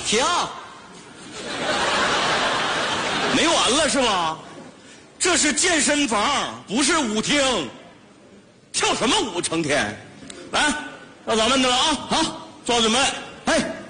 停！ 没完了是吗？这是健身房，不是舞厅。跳什么舞？成天，来，要咱们的了啊！ 好， 做好准备。 哎。